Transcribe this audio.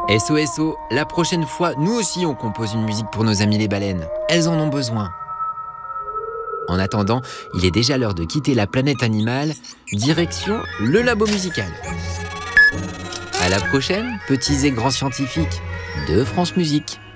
SOSO, la prochaine fois, nous aussi on compose une musique pour nos amis les baleines. Elles en ont besoin. En attendant, il est déjà l'heure de quitter la planète animale, direction le labo musical. À la prochaine, petits et grands scientifiques de France Musique.